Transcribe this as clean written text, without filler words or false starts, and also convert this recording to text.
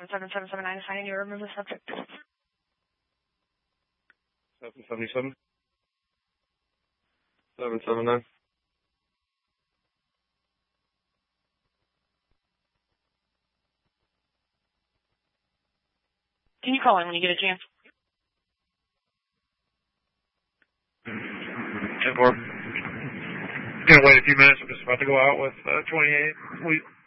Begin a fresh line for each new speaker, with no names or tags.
7779, assigning you remove the subject.
777. 779.
Can you call in when you get a chance?
10-4. Gonna wait a few minutes. I'm just about to go out with 28.